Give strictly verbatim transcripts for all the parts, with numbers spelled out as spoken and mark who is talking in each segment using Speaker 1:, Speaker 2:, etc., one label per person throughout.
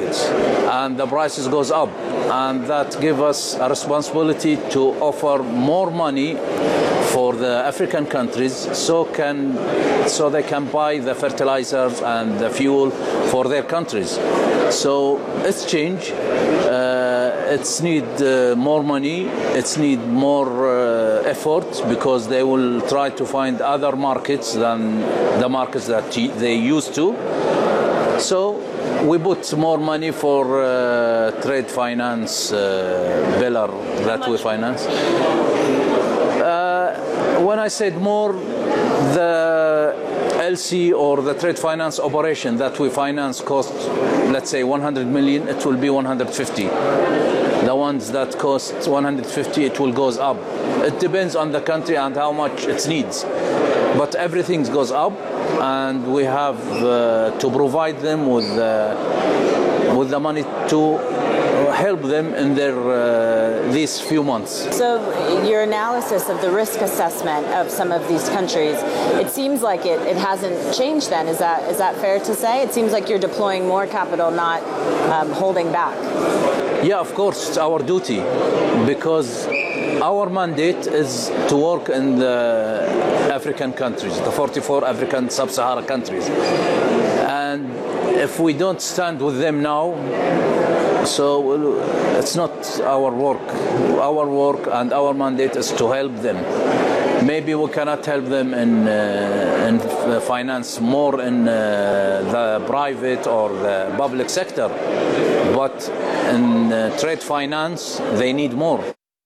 Speaker 1: markets, and the prices goes up, and that gives us a responsibility to offer more money for the African countries, so can so they can buy the fertilizers and the fuel for their countries. So it's change. Uh, it's need uh, more money. It's need more uh, effort, because they will try to find other markets than the markets that they used to. So we put more money for uh, trade finance uh, pillar that we finance. Uh, when I said more, the L C or the trade finance operation that we finance cost, let's say one hundred million, it will be one hundred fifty. The ones that cost one hundred fifty, it will goes up. It depends on the country and how much it needs. But everything goes up, and we have uh, to provide them with uh, with the money to help them in their uh, these few months.
Speaker 2: So your analysis of the risk assessment of some of these countries, it seems like it, it hasn't changed then. Is that is that fair to say? It seems like you're deploying more capital, not um, holding back.
Speaker 1: Yeah, of course, it's our duty, because our mandate is to work in the African countries, the forty-four African sub-Saharan countries. And if we don't stand with them now, so it's not our work. Our work and our mandate is to help them. Maybe we cannot help them in, uh, in finance more in uh, the private or the public sector, but in uh, trade finance, they need more.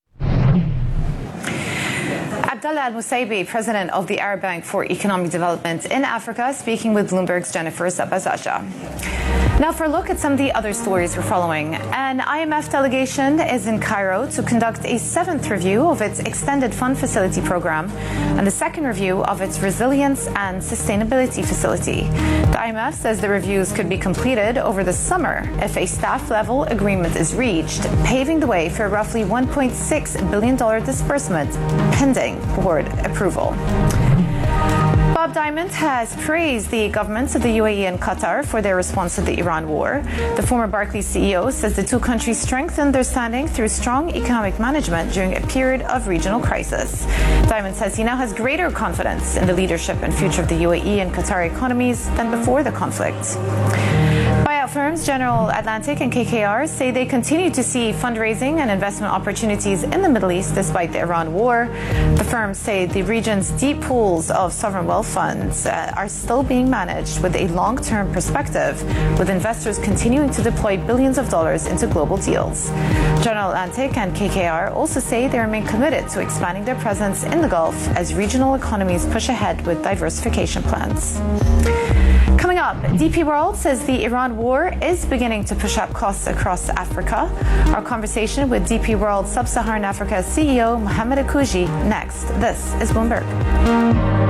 Speaker 3: Abdallah Al-Musaibi, president of the Arab Bank for Economic Development in Africa, speaking with Bloomberg's Jennifer Sabazaja. Now for a look at some of the other stories we're following. An I M F delegation is in Cairo to conduct a seventh review of its extended fund facility program and the second review of its resilience and sustainability facility. The I M F says the reviews could be completed over the summer if a staff-level agreement is reached, paving the way for a roughly one point six billion dollars disbursement pending board approval. Bob Diamond has praised the governments of the U A E and Qatar for their response to the Iran war. The former Barclays C E O says the two countries strengthened their standing through strong economic management during a period of regional crisis. Diamond says he now has greater confidence in the leadership and future of the U A E and Qatar economies than before the conflict. Buyout firms General Atlantic and K K R say they continue to see fundraising and investment opportunities in the Middle East despite the Iran war. The firms say the region's deep pools of sovereign wealth funds uh, are still being managed with a long-term perspective, with investors continuing to deploy billions of dollars into global deals. General Atlantic and K K R also say they remain committed to expanding their presence in the Gulf as regional economies push ahead with diversification plans. Coming up, D P World says the Iran war is beginning to push up costs across Africa. Our conversation with D P World Sub-Saharan Africa C E O Mohamed Akouji next. This is Bloomberg.